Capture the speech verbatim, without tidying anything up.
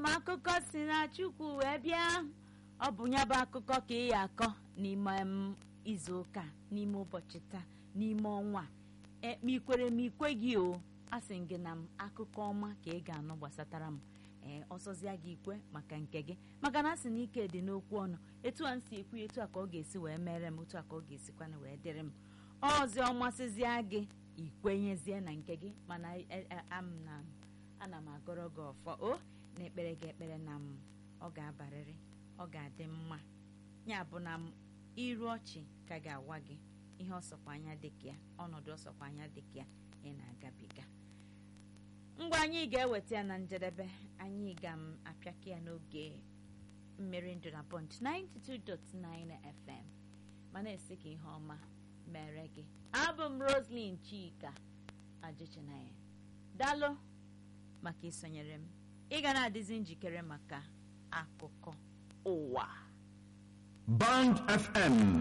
m akụkọ si na Chukwu wee bịa. Ọ bụ ya bụ akụkọ ka ị ya akọ n'ime m izu ụka, n'ime ụbọchị taa, n'ime ọnwa e ma ikwere ma ikwe gị o. Asị gị na m akụkọ ọma ka ị ga-anụ gbasatara m. Ee, ọsọzịa gị ikwe maka nke gị, maka na asị na ike dị n'okwu ọnụ. Etu a m si ekwu etu a ka ọ ga-esi wee mere m, otu a ka ọ ga-esikwana wee dịrị m. Ọzi ọmasịzịa gị ikwenyezie na nke gị, mana am na ana m agọrọ gị ọfọ o na ekpere gị ekpere na m ọ ga-abarịrị, ọ ga-adị mma. Ya bụ na m iru ọchị ka ga-awa gị ihe ọsọkwa anya dịka ya, ọnọdụ ọsọkwa anya dịka ya ị na-agabiga. Ngwa anyị ga-eweta ya na njedebe, anyị ga-apịaka ya n'oge mmeri ndụ na Punch ninety-two point nine F M, mana esi ka ihe ọma mere gị. Abụ m Roslyn Chika Ajichinaya. Daalụ maka isonyere m. Ị ga na-adịzi njikere maka akụkọ ụwa. Band F M